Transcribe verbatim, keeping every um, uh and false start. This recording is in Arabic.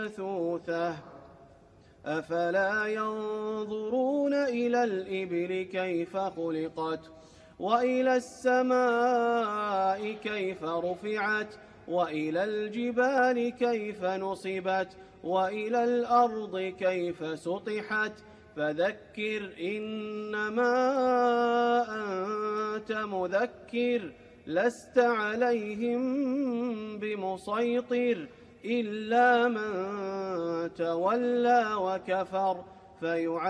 ثوثه أفلا ينظرون إلى الإبل كيف خلقت وإلى السماء كيف رفعت وإلى الجبال كيف نصبت وإلى الأرض كيف سطحت فذكر إنما أنت مذكر لست عليهم بمسيطر إلا من تولى وكفر فيعذبه